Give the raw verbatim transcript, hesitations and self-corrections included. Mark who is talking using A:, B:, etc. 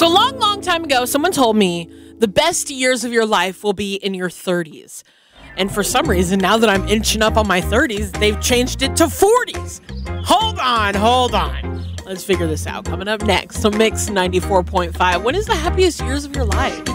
A: So a long, long time ago, someone told me the best years of your life will be in your thirties. And for some reason, now that I'm inching up on my thirties, they've changed it to forties. Hold on, hold on. Let's figure this out. Coming up next, so Mix ninety-four point five. When is the happiest years of your life?